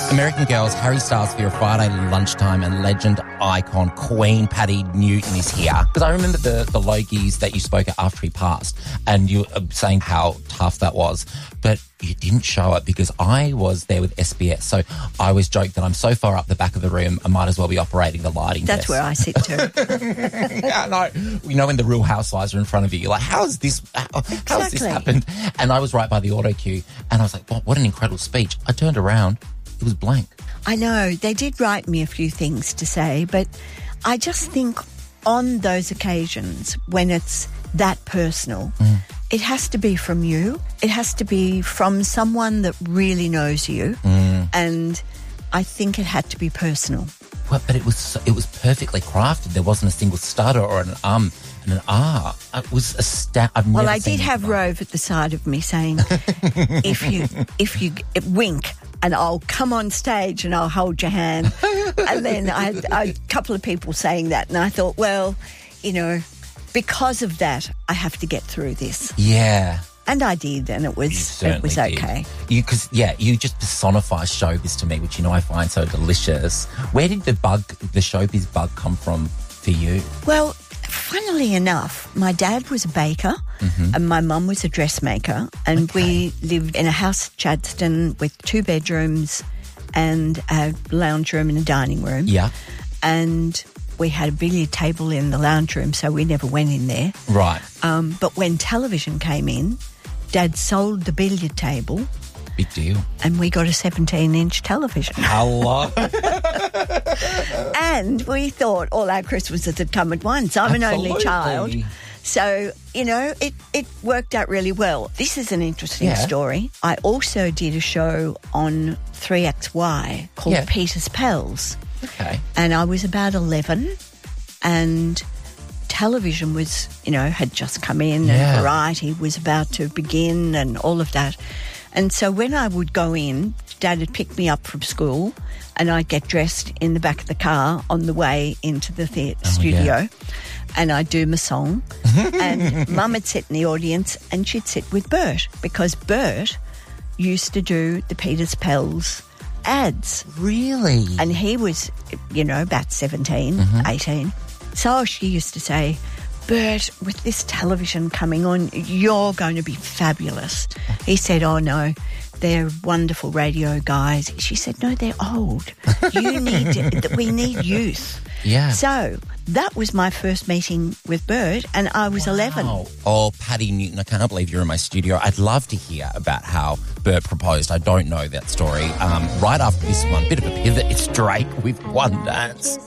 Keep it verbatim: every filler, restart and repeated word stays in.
American Girls, Harry Styles for your Friday lunchtime, and legend icon Queen Patty Newton is here. Because I remember the, the Logies that you spoke at after he passed, and you were saying how tough that was. But you didn't show it because I was there with S B S. So I always joke that I'm so far up the back of the room, I might as well be operating the lighting That's desk. where I sit too. Yeah, no, you know when the Real Housewives are in front of you, you're like, how is this, how, how Exactly. has this happened? And I was right by the auto cue, and I was like, what, what an incredible speech. I turned around, it was blank. I know, they did write me a few things to say, but I just think on those occasions when it's that personal, mm. it has to be from you. It has to be from someone that really knows you. Mm. And I think it had to be personal. Well, but it was so, it was perfectly crafted. There wasn't a single stutter or an um and an ah. It was a sta- I've Well, never I seen did have before. Rove at the side of me saying, if you if you wink, and I'll come on stage and I'll hold your hand. And then I had a couple of people saying that, and I thought, well, you know, because of that, I have to get through this. Yeah. And I did, and it You was it certainly was did. okay. You, because yeah, you just personify showbiz to me, which you know I find so delicious. Where did the bug, the showbiz bug, come from for you? Well, funnily enough, my dad was a baker mm-hmm. and my mum was a dressmaker, and Okay. we lived in a house at Chadstone with two bedrooms and a lounge room and a dining room. Yeah. And we had a billiard table in the lounge room, so we never went in there. Right. Um, but when television came in, Dad sold the billiard table Big deal. and we got a seventeen-inch television. Hello. And we thought all our Christmases had come at once. I'm an only Absolutely. child. So, you know, it, it worked out really well. This is an interesting Yeah. story. I also did a show on three X Y called Yeah. Peter's Pals. Okay. And I was about eleven, and television was, you know, had just come in Yeah. and variety was about to begin and all of that. And so when I would go in, Dad would pick me up from school and I'd get dressed in the back of the car on the way into the theatre Oh, studio. yeah. And I'd do my song. And Mum would sit in the audience and she'd sit with Bert, because Bert used to do the Peter's Pals ads. Really? And he was, you know, about seventeen, Mm-hmm. eighteen. So she used to say, Bert, with this television coming on, you're going to be fabulous. He said, oh, no, they're wonderful radio guys. She said, no, they're old. You need to, we need youth. Yeah. So that was my first meeting with Bert, and I was eleven. Wow. Oh, Patty Newton, I can't believe you're in my studio. I'd love to hear about how Bert proposed. I don't know that story. Um, right after this one, bit of a pivot, it's Drake with One Dance.